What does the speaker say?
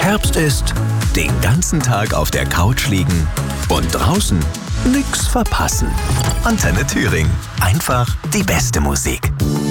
Herbst ist, den ganzen Tag auf der Couch liegen und draußen nix verpassen. Antenne Thüringen. Einfach die beste Musik.